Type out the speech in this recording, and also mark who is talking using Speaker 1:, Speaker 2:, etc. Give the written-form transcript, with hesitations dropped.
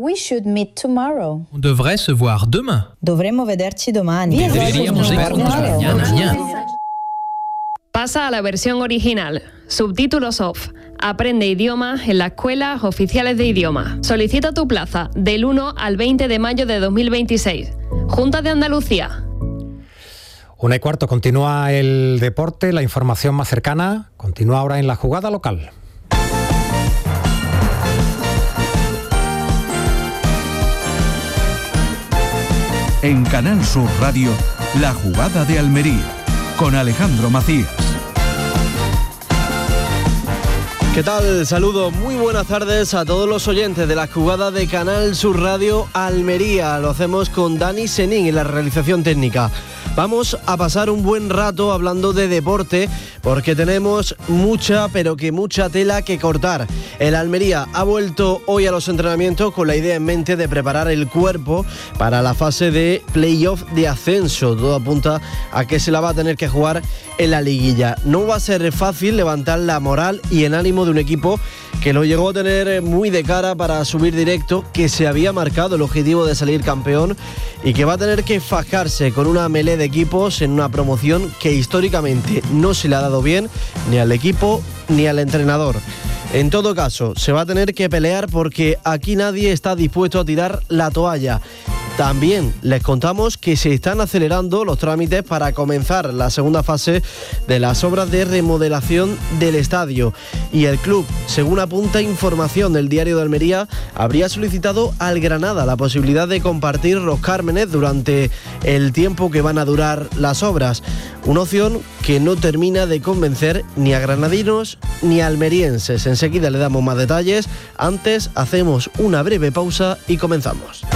Speaker 1: We should meet tomorrow.
Speaker 2: On devrait se voir demain.
Speaker 3: Dovremmo vederci domani.
Speaker 2: Deberíamos vernos mañana.
Speaker 4: Pasa a la versión original. Subtítulos off. Aprende idiomas en las escuelas oficiales de idioma. Solicita tu plaza del 1 al 20 de mayo de 2026. Junta de Andalucía.
Speaker 5: 1:15, continúa el deporte, la información más cercana. Continúa ahora en la jugada local.
Speaker 6: En Canal Sur Radio, la jugada de Almería, con Alejandro Macías.
Speaker 7: ¿Qué tal? Saludos, muy buenas tardes a todos los oyentes de la jugada de Canal Sur Radio Almería. Lo hacemos con Dani Senín en la realización técnica. Vamos a pasar un buen rato hablando de deporte porque tenemos mucha, pero que mucha tela que cortar. El Almería ha vuelto hoy a los entrenamientos con la idea en mente de preparar el cuerpo para la fase de playoff de ascenso. Todo apunta a que se la va a tener que jugar en la liguilla. No va a ser fácil levantar la moral y el ánimo de un equipo que lo llegó a tener muy de cara para subir directo, que se había marcado el objetivo de salir campeón y que va a tener que fajarse con una melé de equipos en una promoción que históricamente no se le ha dado bien ni al equipo ni al entrenador. En todo caso, se va a tener que pelear porque aquí nadie está dispuesto a tirar la toalla. También les contamos que se están acelerando los trámites para comenzar la segunda fase de las obras de remodelación del estadio. Y el club, según apunta información del Diario de Almería, habría solicitado al Granada la posibilidad de compartir los cármenes durante el tiempo que van a durar las obras. Una opción que no termina de convencer ni a granadinos ni a almerienses. Enseguida le damos más detalles. Antes hacemos una breve pausa y comenzamos.